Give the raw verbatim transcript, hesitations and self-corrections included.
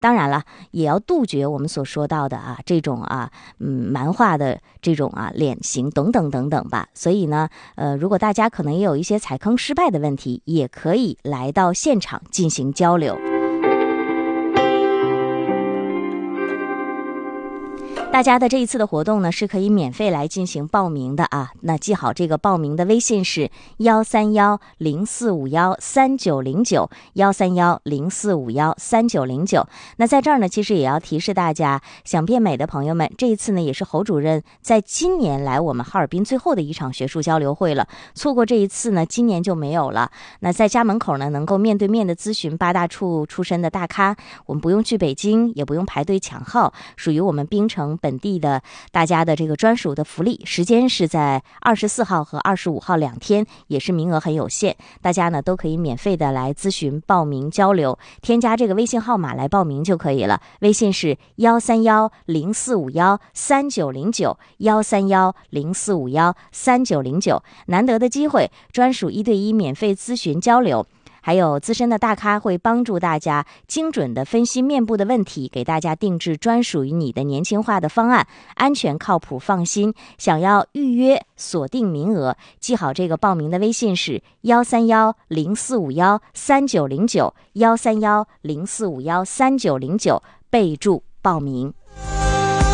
当然了，也要杜绝我们所说到的啊这种啊嗯蛮化的这种啊脸型等等等等吧。所以呢，呃，如果大家可能也有一些踩坑失败的问题，也可以来到现场进行交流。大家的这一次的活动呢，是可以免费来进行报名的啊。那记好这个报名的微信是幺三幺零四五幺三九零九幺三幺零四五幺三九零九。那在这儿呢，其实也要提示大家，想变美的朋友们，这一次呢也是侯主任在今年来我们哈尔滨最后的一场学术交流会了。错过这一次呢，今年就没有了。那在家门口呢，能够面对面的咨询八大处出身的大咖，我们不用去北京，也不用排队抢号，属于我们槟城本地的大家的这个专属的福利。时间是在二十四号和二十五号两天，也是名额很有限，大家呢都可以免费的来咨询报名交流，添加这个微信号码来报名就可以了。微信是幺三幺零四五幺三九零九幺三幺零四五幺三九零九。难得的机会，专属一对一免费咨询交流，还有资深的大咖会帮助大家精准的分析面部的问题，给大家定制专属于你的年轻化的方案，安全靠谱放心。想要预约锁定名额，记好这个报名的微信是幺三幺零四五幺三九零九幺三幺零四五幺三九零九，备注报名。